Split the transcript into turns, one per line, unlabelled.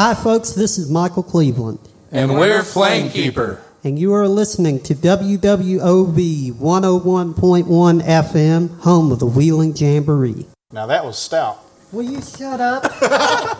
Hi, folks. This is Michael Cleveland.
And we're Flamekeeper.
And you are listening to WWOB 101.1 FM, home of the Wheeling Jamboree.
Now that was stout.
Will you shut up?